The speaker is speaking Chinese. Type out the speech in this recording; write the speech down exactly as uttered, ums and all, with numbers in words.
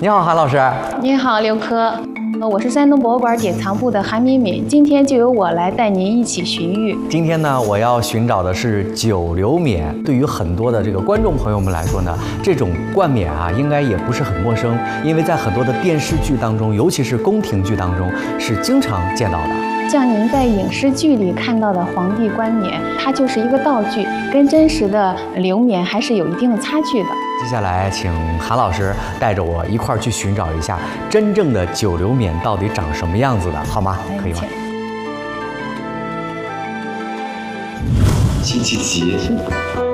你好，韩老师。 你好，刘科。呃，我是山东博物馆典藏部的韩敏敏，今天就由我来带您一起寻玉。 今天呢，我要寻找的是九流冕。对于很多的这个观众朋友们来说呢，这种冠冕啊，应该也不是很陌生，因为在很多的电视剧当中，尤其是宫廷剧当中，是经常见到的。 像您在影视剧里看到的皇帝冠冕，它就是一个道具，跟真实的流冕还是有一定的差距的。 接下来，请韩老师带着我一块儿去寻找一下真正的九流冕到底长什么样子的，好吗？可以吗？ 辛弃疾。